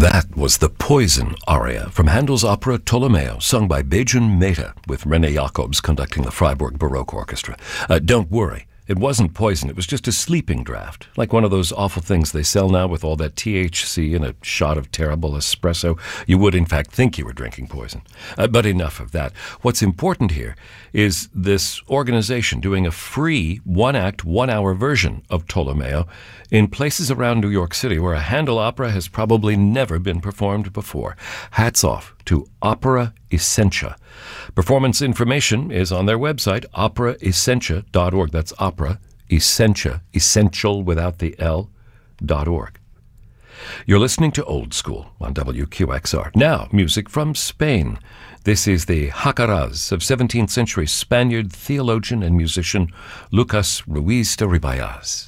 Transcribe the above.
That was the Poison aria from Handel's opera Tolomeo, sung by Bejun Mehta, with René Jacobs conducting the Freiburg Baroque Orchestra. Don't worry, it wasn't poison, it was just a sleeping draft, like one of those awful things they sell now with all that THC and a shot of terrible espresso. You would, in fact, think you were drinking poison. But enough of that. What's important here is this organization doing a free one-act, one-hour version of Tolomeo in places around New York City where a Handel opera has probably never been performed before. Hats off to Opera Essentia. Performance information is on their website, operaessentia.org. That's Opera Essentia, essential without the L.org. You're listening to Old School on WQXR. Now, music from Spain. This is the Jacaraz of 17th century Spaniard theologian and musician Lucas Ruiz de Ribayas.